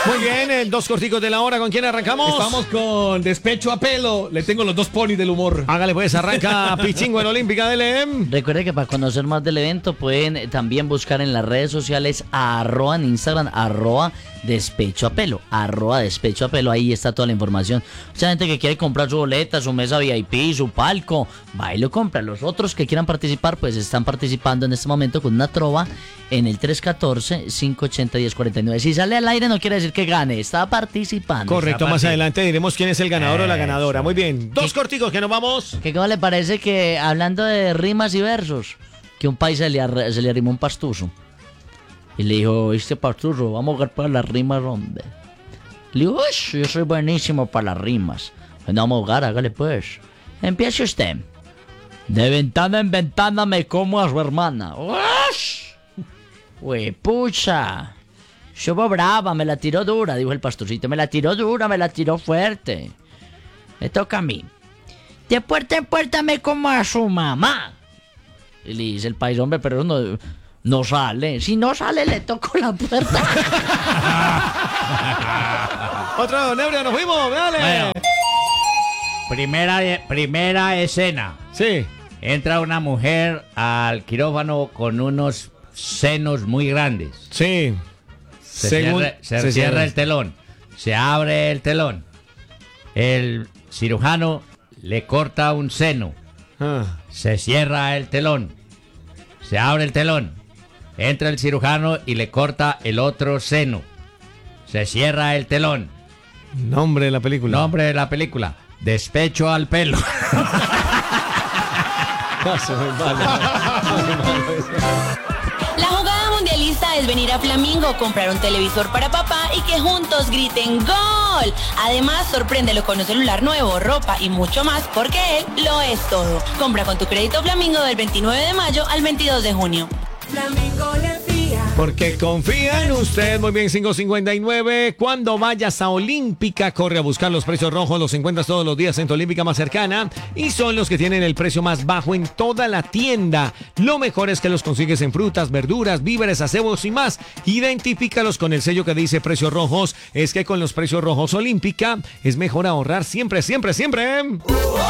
Muy bien, dos corticos de la hora. ¿Con quién arrancamos? Estamos con Despecho a Pelo. Le tengo los dos ponis del humor. Hágale pues, arranca Pichingo en Olímpica DLM. Recuerde que para conocer más del evento pueden también buscar en las redes sociales en Instagram, @despecho a pelo, @despecho a pelo. Ahí está toda la información. Mucha gente que quiere comprar su boleta, su mesa VIP, su palco, va y lo compra. Los otros que quieran participar, pues están participando en este momento con una trova en el 314-580-1049. Si sale al aire no quiere decir que gane, está participando. Correcto, más adelante diremos quién es el ganador o la ganadora. Muy bien, dos corticos que nos vamos. ¿Qué cómo le parece que, hablando de rimas y versos, que un país se le arrimó un pastuso? Y le dijo, pastuso, vamos a jugar para las rimas, hombre. Le dijo, yo soy buenísimo para las rimas. No vamos a jugar, hágale pues. Empiece usted. De ventana en ventana me como a su hermana. Uy, pucha. Estuvo brava, me la tiró dura, dijo el pastorcito. Me la tiró dura, me la tiró fuerte. Me toca a mí. De puerta en puerta me como a su mamá. Y le dice el país, hombre, pero no sale. Si no sale, le toco la puerta. Otro, Nebrio, nos fuimos, dale. Bueno, primera escena. Sí. Entra una mujer al quirófano con unos senos muy grandes. Sí. Se cierra el telón. Se abre el telón. El cirujano le corta un seno. Se cierra el telón. Se abre el telón. Entra el cirujano y le corta el otro seno. Se cierra el telón. Nombre de la película. Nombre de la película. Despecho al pelo. La jugada mundialista es venir a Flamingo, comprar un televisor para papá y que juntos griten ¡Gol! Además, sorpréndelo con un celular nuevo, ropa y mucho más, porque él lo es todo. Compra con tu crédito Flamingo del 29 de mayo al 22 de junio. Flamingo le fía. Porque confía en usted. Muy bien, 5:59. Cuando vayas a Olímpica, corre a buscar los precios rojos. Los encuentras todos los días en tu Olímpica más cercana. Y son los que tienen el precio más bajo en toda la tienda. Lo mejor es que los consigues en frutas, verduras, víveres, acebos y más. Identifícalos con el sello que dice precios rojos. Es que con los precios rojos Olímpica es mejor ahorrar siempre, siempre, siempre.